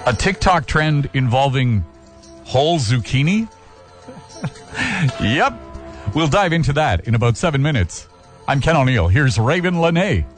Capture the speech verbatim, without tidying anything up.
A TikTok trend involving whole zucchini? Yep. We'll dive into that in about seven minutes. I'm Ken O'Neill. Here's Raven Lene.